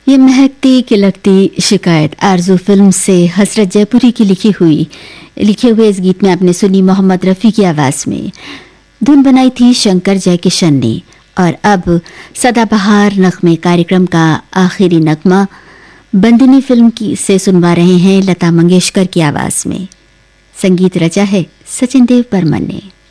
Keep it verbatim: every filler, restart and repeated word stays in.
ये महकती खिलकती शिकायत आरजू फिल्म से हसरत जयपुरी की लिखी हुई लिखे हुए इस गीत में आपने सुनी मोहम्मद रफ़ी की आवाज़ में। धुन बनाई थी शंकर जयकिशन ने। और अब सदाबहार नगमे कार्यक्रम का आखिरी नगमा बंदिनी फिल्म की से सुनवा रहे हैं लता मंगेशकर की आवाज़ में। संगीत रचा है सचिन देव बर्मन ने।